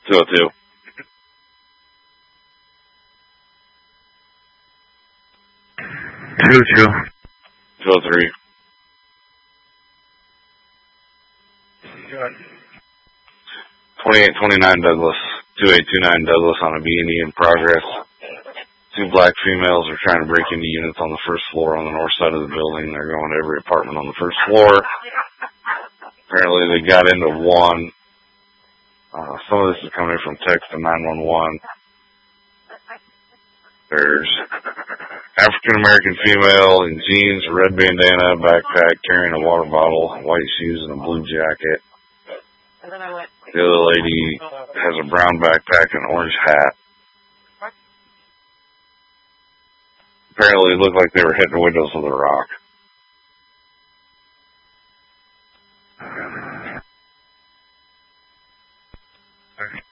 202. 203. 2829 Douglas. 2829 Douglas on a B&E in progress. 2 black females are trying to break into units on the first floor on the north side of the building. They're going to every apartment on the first floor. Apparently they got into one. Some of this is coming from text to 911. There's African-American female in jeans, red bandana, backpack, carrying a water bottle, white shoes, and a blue jacket. The other lady has a brown backpack and an orange hat. Apparently it looked like they were hitting the windows with a rock. Okay.